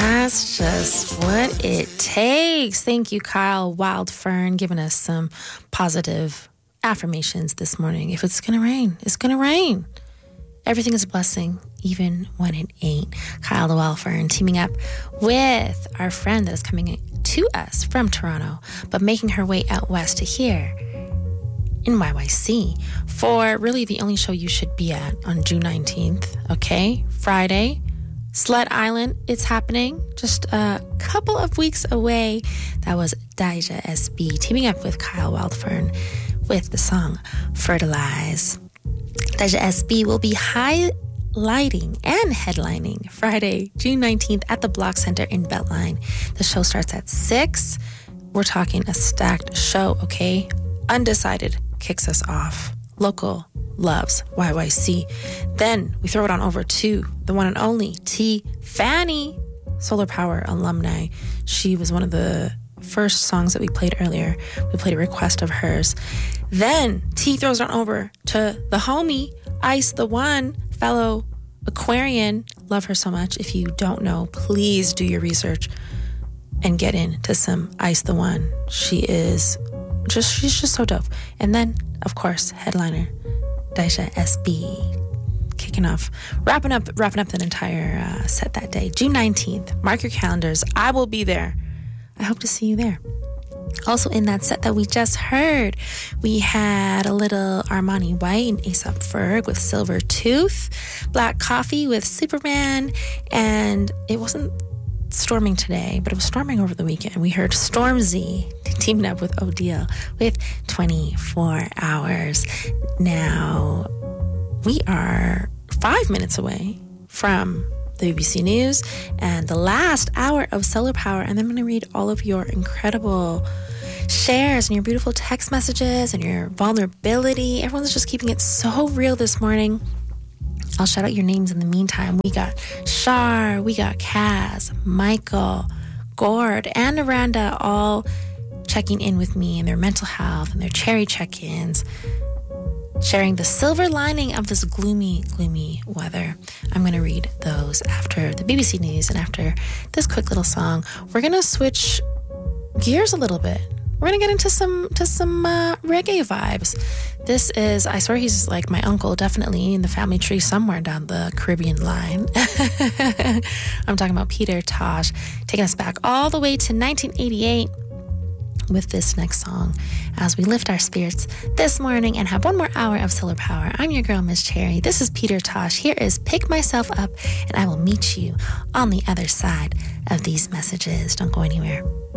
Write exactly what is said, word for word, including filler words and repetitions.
That's just what it takes. Thank you, Kyle Wildfern, giving us some positive affirmations this morning. If it's going to rain, it's going to rain. Everything is a blessing, even when it ain't. Kyle the Wildfern teaming up with our friend that is coming to us from Toronto, but making her way out west to here in Y Y C for really the only show you should be at on June nineteenth, okay? Friday, Sled Island, it's happening just a couple of weeks away. That was Daija S B teaming up with Kyle Wildfern with the song Fertilize. Daija S B will be highlighting and headlining Friday, June nineteenth at the Block Center in Beltline. The show starts at six. We're talking a stacked show, okay? Undecided kicks us off. Local loves Y Y C. Then we throw it on over to the one and only T. Fanny, Solar Power alumni. She was one of the first songs that we played earlier. We played a request of hers. Then T throws it on over to the homie, Ice the One, fellow Aquarian. Love her so much. If you don't know, please do your research and get into some Ice the One. She is just, she's just so dope. And then, of course, headliner, Daija S B, kicking off, wrapping up, wrapping up that entire uh, set that day, June nineteenth. Mark your calendars. I will be there. I hope to see you there. Also in that set that we just heard, we had a little Armani White and A$AP Ferg with Silver Tooth, Black Coffee with Superman, and it wasn't storming today, but it was storming over the weekend. We heard Stormzy teaming up with Odile with twenty-four hours. Now, we are five minutes away from the B B C News and the last hour of Solar Power, and I'm going to read all of your incredible shares and your beautiful text messages and your vulnerability. Everyone's just keeping it so real this morning. I'll shout out your names in the meantime. We got Shar, we got Kaz, Michael, Gord, and Aranda all checking in with me and their mental health and their cherry check-ins, sharing the silver lining of this gloomy, gloomy weather. I'm going to read those after the B B C News and after this quick little song. We're going to switch gears a little bit. We're going to get into some to some uh, reggae vibes. This is, I swear he's like my uncle, definitely in the family tree somewhere down the Caribbean line. I'm talking about Peter Tosh, taking us back all the way to nineteen eighty-eight with this next song as we lift our spirits this morning and have one more hour of Solar Power. I'm your girl, Miss Cherry. This is Peter Tosh. Here is Pick Myself Up, and I will meet you on the other side of these messages. Don't go anywhere.